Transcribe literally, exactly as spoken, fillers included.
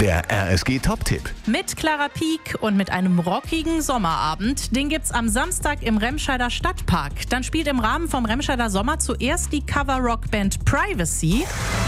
Der R S G Top-Tipp. Mit Clara Pieck und mit einem rockigen Sommerabend. Den gibt's am Samstag im Remscheider Stadtpark. Dann spielt im Rahmen vom Remscheider Sommer zuerst die Cover-Rock-Band Privacy.